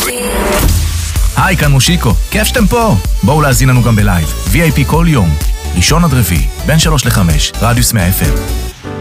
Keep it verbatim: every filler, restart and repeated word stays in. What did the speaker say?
היי, כאן מושיקו, כיף שאתם פה. בואו להזין לנו גם בלייב, וי איי פי כל יום, ראשון עד רביעי, בין שלוש לחמש, רדיוס מאה אף אם.